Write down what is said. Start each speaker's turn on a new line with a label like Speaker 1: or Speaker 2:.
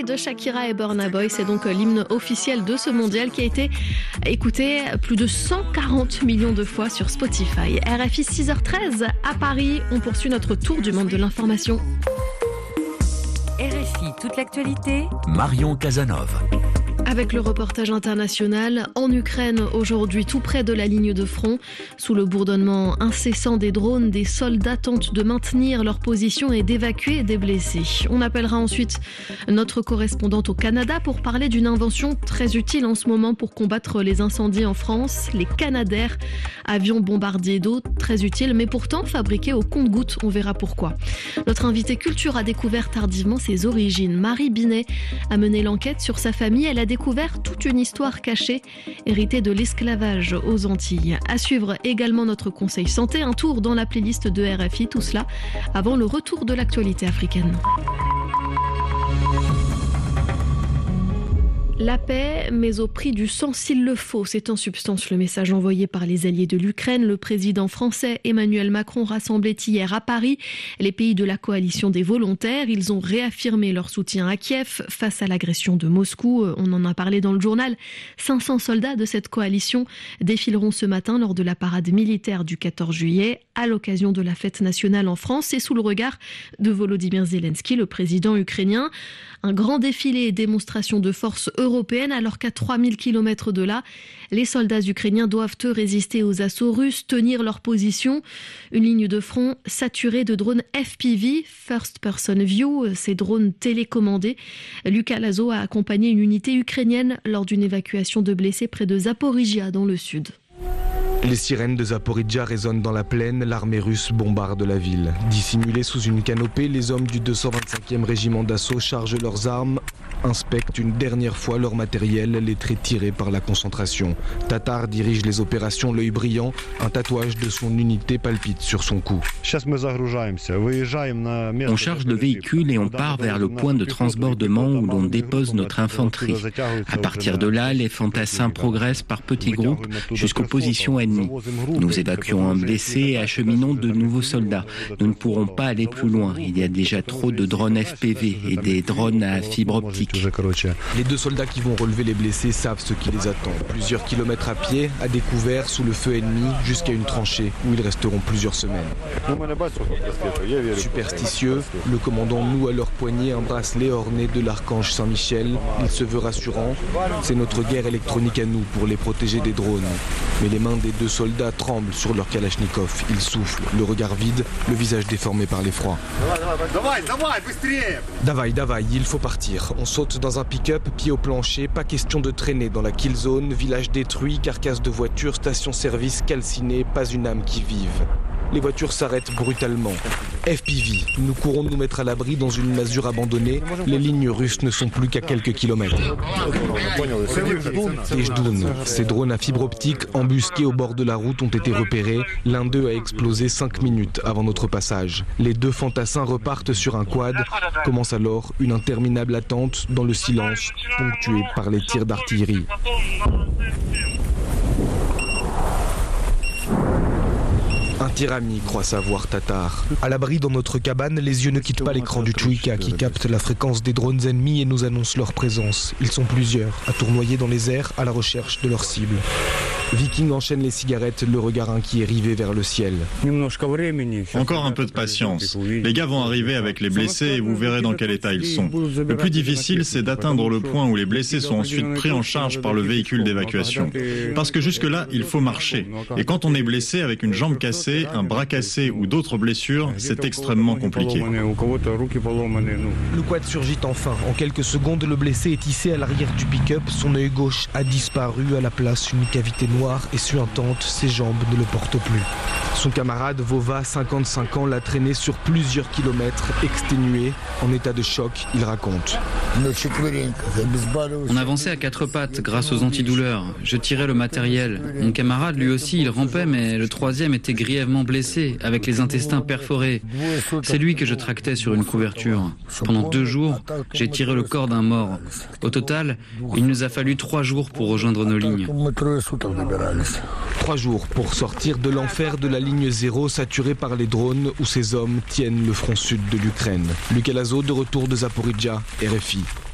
Speaker 1: Boy de Shakira et Burna Boy, c'est donc l'hymne officiel de ce mondial qui a été écouté plus de 140 millions de fois sur Spotify. RFI 6h13 à Paris, on poursuit notre tour du monde de l'information.
Speaker 2: RFI, toute l'actualité.
Speaker 3: Marion Casanov.
Speaker 1: Avec le reportage international, en Ukraine, aujourd'hui, tout près de la ligne de front, sous le bourdonnement incessant des drones, des soldats tentent de maintenir leur position et d'évacuer des blessés. On appellera ensuite notre correspondante au Canada pour parler d'une invention très utile en ce moment pour combattre les incendies en France, les Canadair, avions bombardiers d'eau, très utiles, mais pourtant fabriqués au compte-gouttes, on verra pourquoi. Notre invité culture a découvert tardivement ses origines. Marie Binet a mené l'enquête sur sa famille, elle a découvert toute une histoire cachée, héritée de l'esclavage aux Antilles. À suivre également notre conseil santé, un tour dans la playlist de RFI, tout cela avant le retour de l'actualité africaine. La paix, mais au prix du sang s'il le faut. C'est en substance le message envoyé par les alliés de l'Ukraine. Le président français Emmanuel Macron rassemblait hier à Paris les pays de la coalition des volontaires. Ils ont réaffirmé leur soutien à Kiev face à l'agression de Moscou. On en a parlé dans le journal. 500 soldats de cette coalition défileront ce matin lors de la parade militaire du 14 juillet à l'occasion de la fête nationale en France et sous le regard de Volodymyr Zelensky, le président ukrainien. Un grand défilé et démonstration de force européenne alors qu'à 3000 km de là, les soldats ukrainiens doivent résister aux assauts russes, tenir leur position. Une ligne de front saturée de drones FPV, First Person View, ces drones télécommandés. Lucas Lazo a accompagné une unité ukrainienne lors d'une évacuation de blessés près de Zaporizhia dans le sud.
Speaker 4: Les sirènes de Zaporizhia résonnent dans la plaine, l'armée russe bombarde la ville. Dissimulés sous une canopée, les hommes du 225e régiment d'assaut chargent leurs armes, inspectent une dernière fois leur matériel, les traits tirés par la concentration. Tatar dirige les opérations l'œil brillant, un tatouage de son unité palpite sur son cou.
Speaker 5: On charge le véhicule et on part vers le point de transbordement où l'on dépose notre infanterie. À partir de là, les fantassins progressent par petits groupes jusqu'aux positions ennemies. Nous évacuons un blessé et acheminons de nouveaux soldats. Nous ne pourrons pas aller plus loin. Il y a déjà trop de drones FPV et des drones à fibre optique.
Speaker 4: Les deux soldats qui vont relever les blessés savent ce qui les attend. Plusieurs kilomètres à pied, à découvert, sous le feu ennemi, jusqu'à une tranchée où ils resteront plusieurs semaines. Superstitieux, le commandant noue à leur poignet un bracelet orné de l'archange Saint-Michel. Il se veut rassurant. C'est notre guerre électronique à nous pour les protéger des drones. Mais les mains des deux soldats tremblent sur leur kalachnikov. Ils soufflent, le regard vide, le visage déformé par l'effroi. Davaï, il faut partir. On saute dans un pick-up, pied au plancher, pas question de traîner dans la kill zone, village détruit, carcasse de voiture, station-service calcinée, pas une âme qui vive. Les voitures s'arrêtent brutalement. FPV, nous courons nous mettre à l'abri dans une masure abandonnée. Les lignes russes ne sont plus qu'à quelques kilomètres. Les Jdoun, ces drones à fibre optique embusqués au bord de la route ont été repérés. L'un d'eux a explosé 5 minutes avant notre passage. Les deux fantassins repartent sur un quad. Commence alors une interminable attente dans le silence, ponctuée par les tirs d'artillerie. Un tirami, croit savoir Tatar. À l'abri dans notre cabane, les yeux ne quittent pas l'écran du Chouïka qui capte la fréquence des drones ennemis et nous annonce leur présence. Ils sont plusieurs, à tournoyer dans les airs à la recherche de leur cible. Viking enchaîne les cigarettes, le regard inquiet rivé vers le ciel.
Speaker 6: Encore un peu de patience. Les gars vont arriver avec les blessés et vous verrez dans quel état ils sont. Le plus difficile, c'est d'atteindre le point où les blessés sont ensuite pris en charge par le véhicule d'évacuation. Parce que jusque-là, il faut marcher. Et quand on est blessé avec une jambe cassée, un bras cassé ou d'autres blessures, c'est extrêmement compliqué.
Speaker 4: Le quad surgit enfin. En quelques secondes, le blessé est hissé à l'arrière du pick-up. Son œil gauche a disparu. À la place, une cavité noire et suintante, ses jambes ne le portent plus. Son camarade Vova, 55 ans, l'a traîné sur plusieurs kilomètres, exténué, en état de choc, il raconte.
Speaker 7: On avançait à quatre pattes grâce aux antidouleurs. Je tirais le matériel. Mon camarade, lui aussi, il rampait, mais le troisième était grièvement blessé, avec les intestins perforés. C'est lui que je tractais sur une couverture. Pendant 2 jours, j'ai tiré le corps d'un mort. Au total, il nous a fallu 3 jours pour rejoindre nos lignes.
Speaker 4: 3 jours pour sortir de l'enfer de la ligne 0 saturée par les drones où ces hommes tiennent le front sud de l'Ukraine. Lucas Lazo de retour de Zaporizhia, RFI.